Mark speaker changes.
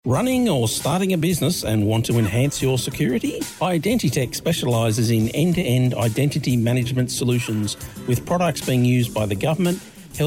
Speaker 1: Running or starting a business and want to enhance your security? Identitech specialises in end-to-end identity management solutions with products being used by the government,